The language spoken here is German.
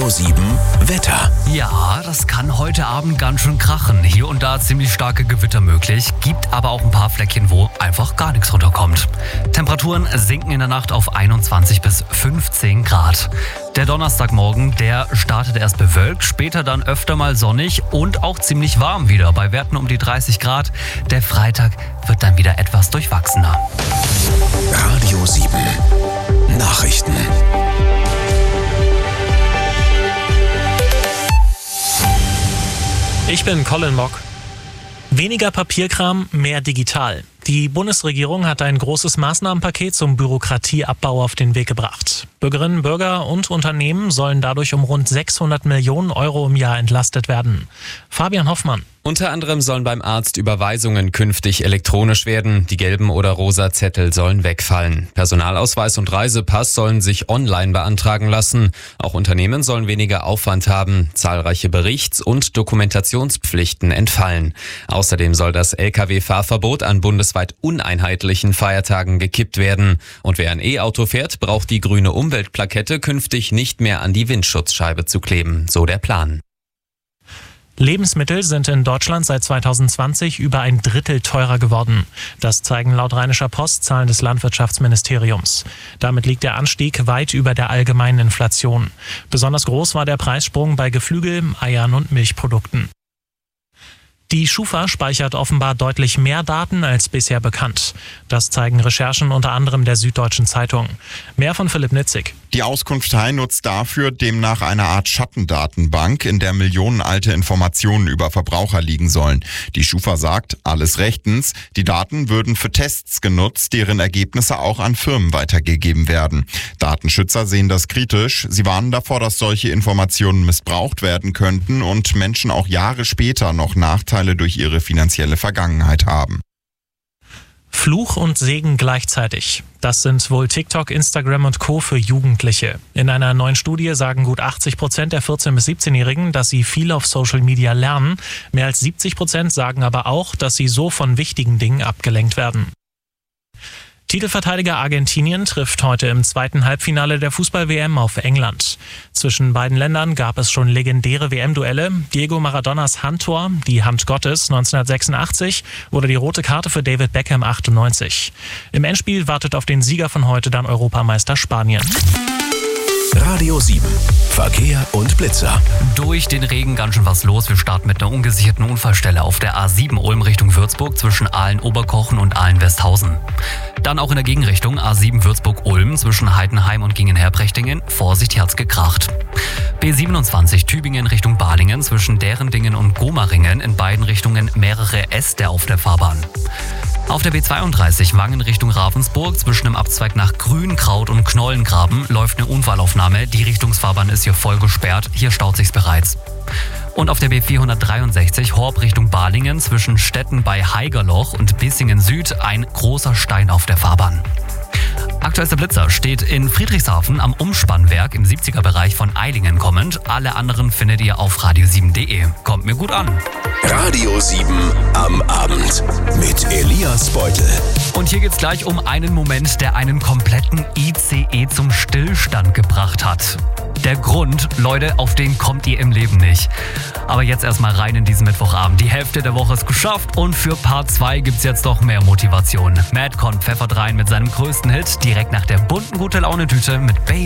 Radio 7 Wetter. Ja, das kann heute Abend ganz schön krachen. Hier und da ziemlich starke Gewitter möglich. Gibt aber auch ein paar Fleckchen, wo einfach gar nichts runterkommt. Temperaturen sinken in der Nacht auf 21 bis 15 Grad. Der Donnerstagmorgen, der startet erst bewölkt, später dann öfter mal sonnig und auch ziemlich warm wieder, bei Werten um die 30 Grad. Der Freitag wird dann wieder etwas durchwachsener. Radio 7 Nachrichten. Ich bin Colin Mock. Weniger Papierkram, mehr digital. Die Bundesregierung hat ein großes Maßnahmenpaket zum Bürokratieabbau auf den Weg gebracht. Bürgerinnen, Bürger und Unternehmen sollen dadurch um rund 600 Millionen Euro im Jahr entlastet werden. Fabian Hoffmann. Unter anderem sollen beim Arzt Überweisungen künftig elektronisch werden. Die gelben oder rosa Zettel sollen wegfallen. Personalausweis und Reisepass sollen sich online beantragen lassen. Auch Unternehmen sollen weniger Aufwand haben. Zahlreiche Berichts- und Dokumentationspflichten entfallen. Außerdem soll das Lkw-Fahrverbot an bundesweit uneinheitlichen Feiertagen gekippt werden. Und wer ein E-Auto fährt, braucht die grüne Umweltplakette künftig nicht mehr an die Windschutzscheibe zu kleben. So der Plan. Lebensmittel sind in Deutschland seit 2020 über ein Drittel teurer geworden. Das zeigen laut Rheinischer Post Zahlen des Landwirtschaftsministeriums. Damit liegt der Anstieg weit über der allgemeinen Inflation. Besonders groß war der Preissprung bei Geflügel, Eiern und Milchprodukten. Die Schufa speichert offenbar deutlich mehr Daten als bisher bekannt. Das zeigen Recherchen unter anderem der Süddeutschen Zeitung. Mehr von Philipp Nitzig. Die Auskunftei nutzt dafür demnach eine Art Schattendatenbank, in der millionenalte Informationen über Verbraucher liegen sollen. Die Schufa sagt, alles rechtens, die Daten würden für Tests genutzt, deren Ergebnisse auch an Firmen weitergegeben werden. Datenschützer sehen das kritisch. Sie warnen davor, dass solche Informationen missbraucht werden könnten und Menschen auch Jahre später noch Nachteile durch ihre finanzielle Vergangenheit haben. Fluch und Segen gleichzeitig. Das sind wohl TikTok, Instagram und Co. für Jugendliche. In einer neuen Studie sagen gut 80% der 14- bis 17-Jährigen, dass sie viel auf Social Media lernen. Mehr als 70% sagen aber auch, dass sie so von wichtigen Dingen abgelenkt werden. Titelverteidiger Argentinien trifft heute im zweiten Halbfinale der Fußball-WM auf England. Zwischen beiden Ländern gab es schon legendäre WM-Duelle. Diego Maradonas Handtor, die Hand Gottes 1986, oder die rote Karte für David Beckham 98. Im Endspiel wartet auf den Sieger von heute dann Europameister Spanien. Radio 7 Verkehr und Blitzer. Durch den Regen ganz schön was los. Wir starten mit einer ungesicherten Unfallstelle auf der A7 Ulm Richtung Würzburg zwischen Aalen-Oberkochen und Aalen-Westhausen. Dann auch in der Gegenrichtung A7 Würzburg-Ulm zwischen Heidenheim und Gingen-Herprechtingen. Vorsicht, hier hat's gekracht. B27 Tübingen Richtung Balingen zwischen Derendingen und Gomaringen. In beiden Richtungen mehrere Äste auf der Fahrbahn. Auf der B32 Wangen Richtung Ravensburg zwischen dem Abzweig nach Grünkraut und Knollengraben läuft eine Unfallaufnahme. Die Richtungsfahrbahn ist hier voll gesperrt. Hier staut sich's bereits. Und auf der B463 Horb Richtung Balingen zwischen Stetten bei Haigerloch und Bissingen Süd ein großer Stein auf der Fahrbahn. Aktuellster Blitzer steht in Friedrichshafen am Umspannwerk im 70er-Bereich von Eilingen kommend. Alle anderen findet ihr auf radio7.de. Kommt mir gut an. Radio 7 am Abend mit Elias Beutel. Und hier geht's gleich um einen Moment, der einen kompletten ICE zum Stillstand gebracht hat. Der Grund, Leute, auf den kommt ihr im Leben nicht. Aber jetzt erstmal rein in diesen Mittwochabend. Die Hälfte der Woche ist geschafft und für Part 2 gibt's jetzt noch mehr Motivation. Madcon pfeffert rein mit seinem größten Hit direkt nach der bunten Gute-Laune-Tüte mit Baby.